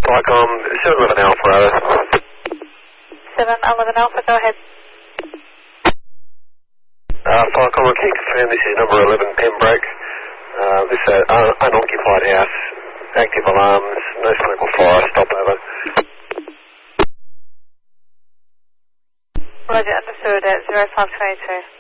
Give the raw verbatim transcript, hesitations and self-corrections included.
Flycom, seven eleven Alpha, over. seven eleven Alpha, go ahead. Uh, Flycom, I can confirm this is number eleven Pembroke. Uh, this is an un unoccupied house, active alarms, no smoke or fire, stop over. Roger, understood at zero five twenty-two.